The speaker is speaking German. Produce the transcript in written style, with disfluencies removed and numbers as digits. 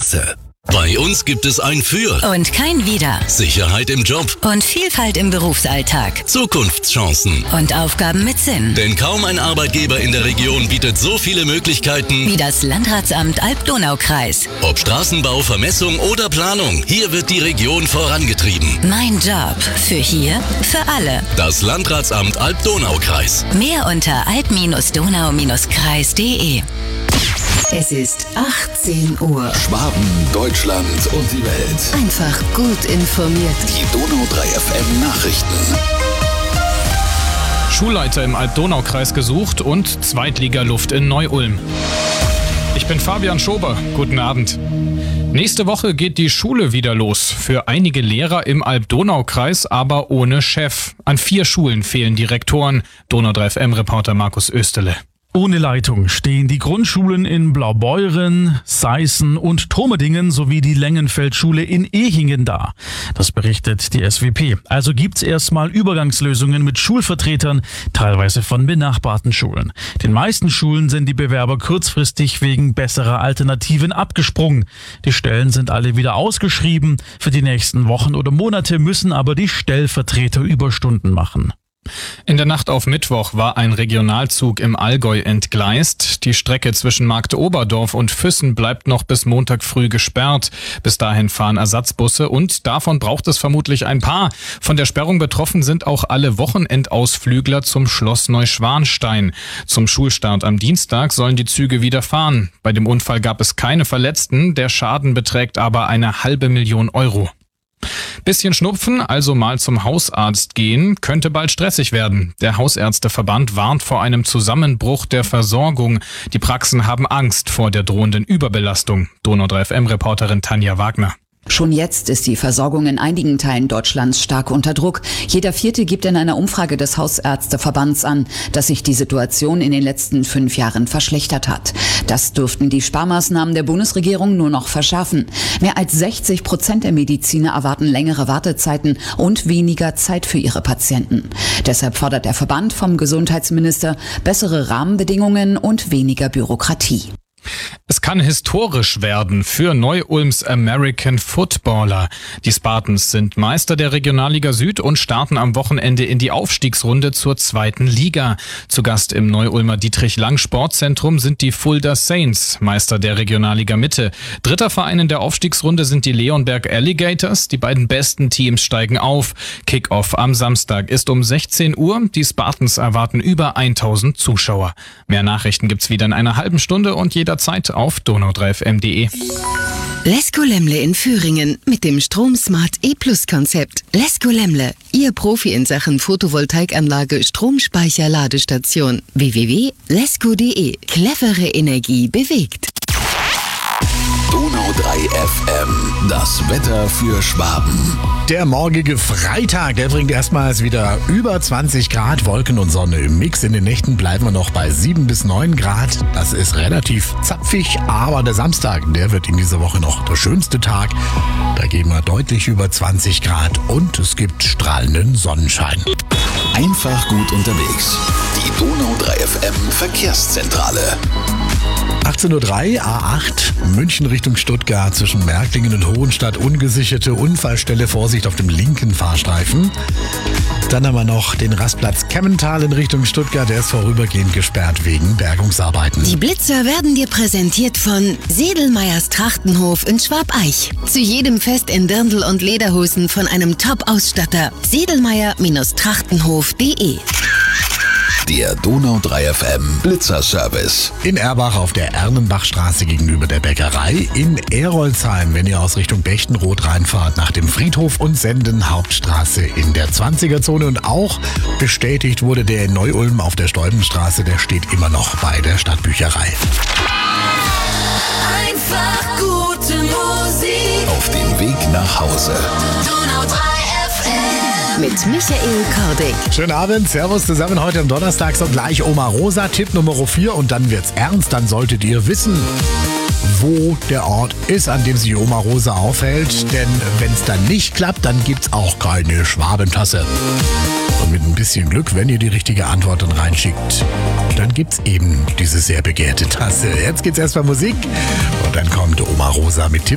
Straße. Bei uns gibt es ein Für und kein Wider. Sicherheit im Job Und Vielfalt im Berufsalltag. Zukunftschancen Und Aufgaben mit Sinn. Denn kaum ein Arbeitgeber in der Region bietet so viele Möglichkeiten Wie das Landratsamt Alb-Donau-Kreis. Ob Straßenbau, Vermessung oder Planung, hier wird die Region vorangetrieben. Mein Job. Für hier, für alle. Das Landratsamt Alb-Donau-Kreis. Mehr unter alb-donau-kreis.de. Es ist 18 Uhr. Schwaben, Deutschland und die Welt. Einfach gut informiert. Die Donau 3 FM Nachrichten. Schulleiter im Alb-Donau-Kreis gesucht und Zweitligaluft in Neu-Ulm. Ich bin Fabian Schober. Guten Abend. Nächste Woche geht die Schule wieder los. Für einige Lehrer im Alb-Donau-Kreis, aber ohne Chef. An 4 Schulen fehlen Direktoren. Donau 3 FM-Reporter Markus Österle. Ohne Leitung stehen die Grundschulen in Blaubeuren, Seißen und Tromedingen sowie die Längenfeldschule in Ehingen da. Das berichtet die SWP. Also gibt's erstmal Übergangslösungen mit Schulvertretern, teilweise von benachbarten Schulen. Den meisten Schulen sind die Bewerber kurzfristig wegen besserer Alternativen abgesprungen. Die Stellen sind alle wieder ausgeschrieben. Für die nächsten Wochen oder Monate müssen aber die Stellvertreter Überstunden machen. In der Nacht auf Mittwoch war ein Regionalzug im Allgäu entgleist. Die Strecke zwischen Marktoberdorf und Füssen bleibt noch bis Montag früh gesperrt. Bis dahin fahren Ersatzbusse und davon braucht es vermutlich ein paar. Von der Sperrung betroffen sind auch alle Wochenendausflügler zum Schloss Neuschwanstein. Zum Schulstart am Dienstag sollen die Züge wieder fahren. Bei dem Unfall gab es keine Verletzten, der Schaden beträgt aber 500.000 Euro. Bisschen Schnupfen, also mal zum Hausarzt gehen, könnte bald stressig werden. Der Hausärzteverband warnt vor einem Zusammenbruch der Versorgung. Die Praxen haben Angst vor der drohenden Überbelastung. Donau 3 FM-Reporterin Tanja Wagner. Schon jetzt ist die Versorgung in einigen Teilen Deutschlands stark unter Druck. Jeder Vierte gibt in einer Umfrage des Hausärzteverbands an, dass sich die Situation in den letzten 5 Jahren verschlechtert hat. Das dürften die Sparmaßnahmen der Bundesregierung nur noch verschärfen. Mehr als 60% der Mediziner erwarten längere Wartezeiten und weniger Zeit für ihre Patienten. Deshalb fordert der Verband vom Gesundheitsminister bessere Rahmenbedingungen und weniger Bürokratie. Es kann historisch werden für Neu-Ulms American Footballer. Die Spartans sind Meister der Regionalliga Süd und starten am Wochenende in die Aufstiegsrunde zur 2. Liga. Zu Gast im Neu-Ulmer Dietrich-Lang-Sportzentrum sind die Fulda Saints, Meister der Regionalliga Mitte. Dritter Verein in der Aufstiegsrunde sind die Leonberg Alligators. Die beiden besten Teams steigen auf. Kickoff am Samstag ist um 16 Uhr. Die Spartans erwarten über 1000 Zuschauer. Mehr Nachrichten gibt's wieder in einer halben Stunde und jederzeit auf donau3fm.de. Lesko Lemle in Führingen mit dem Stromsmart E-Plus-Konzept. Lesko Lemle, Ihr Profi in Sachen Photovoltaikanlage, Stromspeicher, Ladestation. www.lesko.de. Clevere Energie bewegt. Donau 3 FM. Das Wetter für Schwaben. Der morgige Freitag, der bringt erstmals wieder über 20 Grad, Wolken und Sonne im Mix. In den Nächten bleiben wir noch bei 7 bis 9 Grad. Das ist relativ zapfig, aber der Samstag, der wird in dieser Woche noch der schönste Tag. Da gehen wir deutlich über 20 Grad und es gibt strahlenden Sonnenschein. Einfach gut unterwegs. Die Donau 3 FM Verkehrszentrale. 18:03 Uhr, A8, München Richtung Stuttgart, zwischen Märklingen und Hohenstadt, ungesicherte Unfallstelle, Vorsicht auf dem linken Fahrstreifen. Dann haben wir noch den Rastplatz Kemmental in Richtung Stuttgart, der ist vorübergehend gesperrt wegen Bergungsarbeiten. Die Blitzer werden dir präsentiert von Sedelmeyers Trachtenhof in Schwabeich. Zu jedem Fest in Dirndl und Lederhosen von einem Top-Ausstatter. Sedelmeyer-Trachtenhof.de. Der Donau 3 FM Blitzerservice. In Erbach auf der Ernenbachstraße gegenüber der Bäckerei. In Erolzheim, wenn ihr aus Richtung Bechtenroth reinfahrt, nach dem Friedhof und Senden Hauptstraße in der 20er-Zone. Und auch bestätigt wurde der in Neu-Ulm auf der Stolpenstraße, der steht immer noch bei der Stadtbücherei. Einfach gute Musik. Auf dem Weg nach Hause. Donau 3 FM. Mit Michael Kordig. Schönen Abend, Servus zusammen heute am Donnerstag, so gleich Oma Rosa, Tipp Nummer 4 und dann wird's ernst, dann solltet ihr wissen, wo der Ort ist, an dem sich Oma Rosa aufhält, denn wenn's dann nicht klappt, dann gibt's auch keine Schwabentasse. Und mit ein bisschen Glück, wenn ihr die richtige Antwort dann reinschickt, dann gibt's eben diese sehr begehrte Tasse. Jetzt geht's erstmal Musik und dann kommt Oma Rosa mit Tipp